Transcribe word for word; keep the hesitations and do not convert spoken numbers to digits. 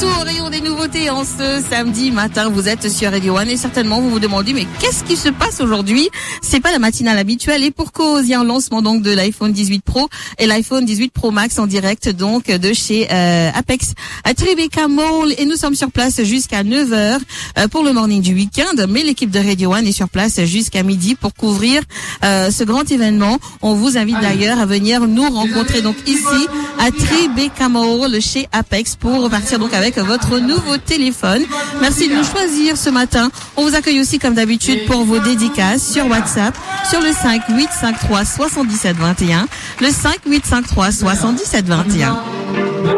retour au rayon des nouveautés en ce samedi matin. Vous êtes sur Radio One et certainement vous vous demandez mais qu'est-ce qui se passe aujourd'hui? C'est pas la matinale habituelle et pour cause, il y a un lancement donc de l'iPhone dix-huit Pro et l'iPhone dix-huit Pro Max en direct donc de chez euh, Apex à Tribeca Mall et nous sommes sur place jusqu'à neuf heures euh, pour le morning du week-end. Mais l'équipe de Radio One est sur place jusqu'à midi pour couvrir euh, ce grand événement. On vous invite d'ailleurs à venir nous rencontrer donc ici à Tribeca Mall chez Apex pour repartir donc avec votre nouveau téléphone. Merci de nous choisir ce matin. On vous accueille aussi comme d'habitude pour vos dédicaces sur WhatsApp sur le cinq huit cinq trois sept six vingt et un, le cinq huit cinq trois sept six vingt et un.